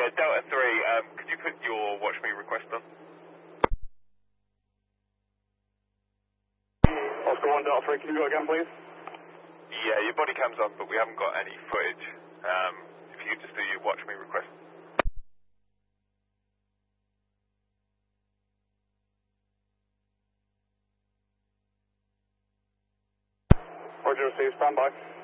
Delta 3, could you put your watch me request on? Oscar 1 Delta 3, can you go again, please? Yeah, your body cam's on, but we haven't got any footage. If you could just do your watch me request. Roger, receive, stand by.